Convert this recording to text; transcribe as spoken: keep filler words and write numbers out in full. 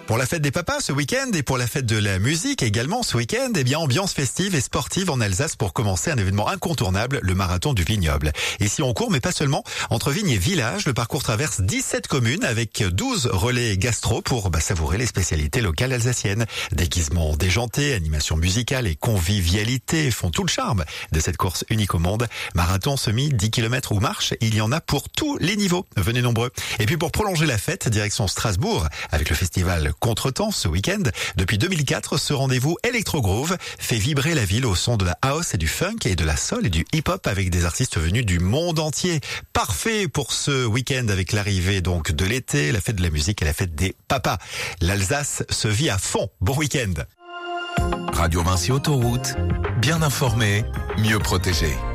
Pour la fête des papas ce week-end et pour la fête de la musique également ce week-end, eh bien ambiance festive et sportive en Alsace pour commencer un événement incontournable, le marathon du vignoble. Et si on court, mais pas seulement, entre vignes et villages, le parcours traverse dix-sept communes avec douze relais gastro pour bah, savourer les spécialités locales alsaciennes. Déguisements déjantés, animation musicale et convivialité font tout le charme de cette course unique au monde. Marathon, semi, dix kilomètres ou marche, il y en a pour tous les niveaux. Venez nombreux. Et puis pour prolonger la fête, direction Strasbourg avec le festival Contretemps ce week-end. Depuis deux mille quatre, ce rendez-vous Electro Groove fait vibrer la ville au son de la house et du funk et de la soul et du hip-hop avec des artistes venus du monde entier. Parfait pour ce week-end avec l'arrivée donc de l'été, la fête de la musique et la fête des papas. L'Alsace se vit à fond. Bon week-end. Radio Vinci Autoroute, bien informé, mieux protégé.